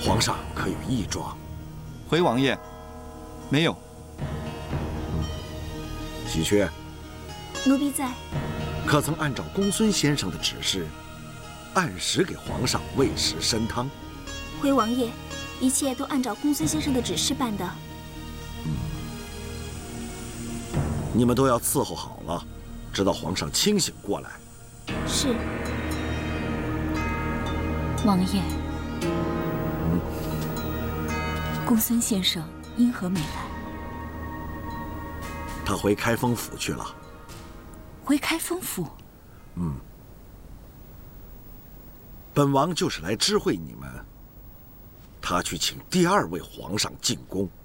皇上可有异状？ 回王爷，没有。 喜鹊， 奴婢在。 可曾按照公孙先生的指示，按时给皇上喂食参汤？ 回王爷，一切都按照公孙先生的指示办的。 你们都要伺候好了，直到皇上清醒过来。 是。 王爷，公孙先生因何没来？ 他回开封府去了。 回开封府？ 本王就是来知会你们，他去请第2位皇上进宫。